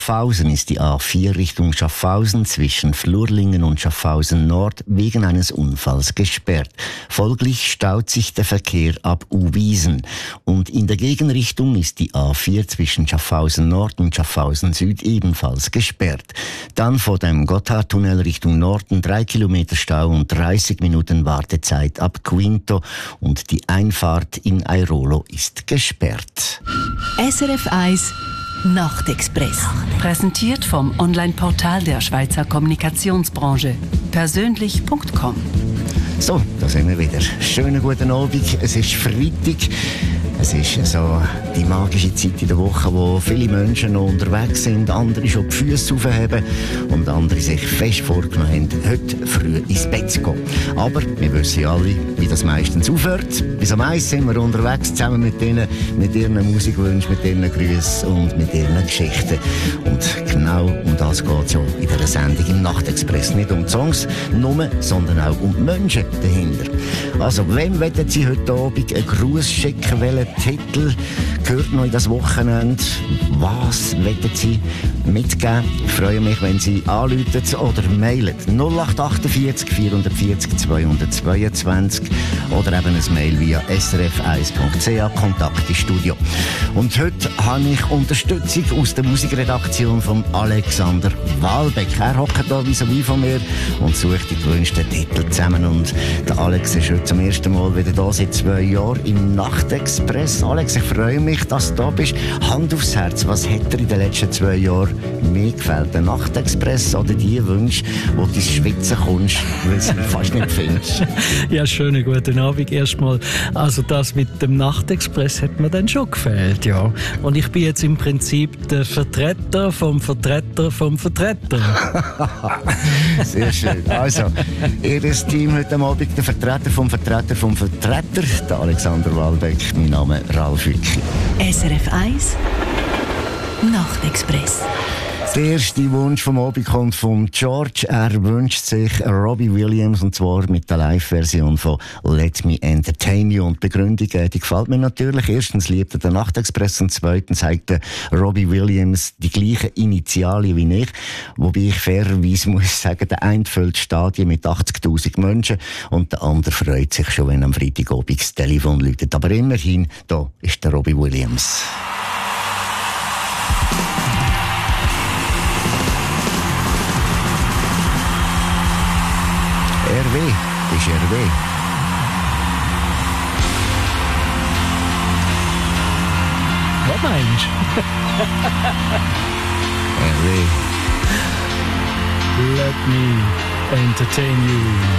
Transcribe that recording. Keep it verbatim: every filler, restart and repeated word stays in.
Schaffhausen ist die A vier Richtung Schaffhausen zwischen Flurlingen und Schaffhausen Nord wegen eines Unfalls gesperrt. Folglich staut sich der Verkehr ab Uwiesen. Und in der Gegenrichtung ist die A vier zwischen Schaffhausen Nord und Schaffhausen Süd ebenfalls gesperrt. Dann vor dem Gotthardtunnel Richtung Norden drei Kilometer Stau und dreißig Minuten Wartezeit ab Quinto. Und die Einfahrt in Airolo ist gesperrt. S R F eins Nachtexpress. Präsentiert vom Online-Portal der Schweizer Kommunikationsbranche. Persönlich Punkt com. So, da sind wir wieder. Schönen guten Abend. Es ist Freitag. Es ist so die magische Zeit in der Woche, wo viele Menschen noch unterwegs sind, andere schon die Füße aufheben und andere sich fest vorgenommen haben, heute früh ins Bett zu gehen. Aber wir wissen ja alle, wie das meistens aufhört. Bis am Eis sind wir unterwegs, zusammen mit ihnen, mit ihren Musikwünschen, mit ihren Grüßen und mit ihren Geschichten. Und genau um das geht es ja in dieser Sendung im Nachtexpress. Nicht um die Songs nur, sondern auch um die Menschen dahinter. Also, wem wollen Sie heute Abend einen Gruß schicken? Welchen Titel gehört noch in das Wochenende? Was wollen Sie mitgeben? Ich freue mich, wenn Sie anrufen oder mailen. null acht achtundvierzig vierhundertvierzig zweihundertzweiundzwanzig oder eben ein Mail via s r f eins punkt c a, Kontakt ins Studio. Und heute habe ich Unterstützung aus der Musikredaktion von Alexander Walbeck. Er hockt hier vis-à-vis von mir und sucht die gewünschten Titel zusammen. Und der Alex ist heute zum ersten Mal wieder da, seit zwei Jahren im Nachtexpress. Alex, ich freue mich, dass du da bist. Hand aufs Herz, was hat dir in den letzten zwei Jahren mehr gefällt? Der Nachtexpress oder die Wünsche, wo du ins Schwitzen kommst, weil du es fast nicht findest? Ja, schönen guten Abend erstmal. Also das mit dem Nachtexpress hat mir dann schon gefällt, ja. Und ich bin jetzt im Prinzip der Vertreter vom Vertreter vom Vertreter. Sehr schön. Also, ihr Team heute Abend, der Vertreter vom Vertreter vom Vertreter, der Alexander Walbeck, mein Name Ralf Hücki. S R F eins Nachtexpress. Der erste Wunsch vom Abend kommt von George. Er wünscht sich Robbie Williams, und zwar mit der Live-Version von Let Me Entertain You. Und die Begründung, die gefällt mir natürlich. Erstens liebt er den Nachtexpress und zweitens hat der Robbie Williams die gleichen Initialien wie ich. Wobei ich fairerweise muss sagen, der eine füllt Stadien mit achtzigtausend Menschen und der andere freut sich schon, wenn am Freitagabend das Telefon läutet. Aber immerhin, da ist der Robbie Williams. R W ist R W. Was meinst du? R W. Let me entertain you.